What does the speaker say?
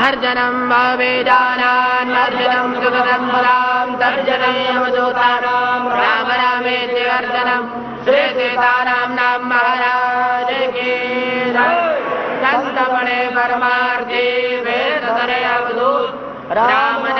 अर्जनं भवेदानान् अर्जनं सुगतं पदां तर्जनं यमदूतानां राम रामेति अर्जनं श्री सीताराम नाम महाराज की संतमणे परमार्थी वेद अवधूत राम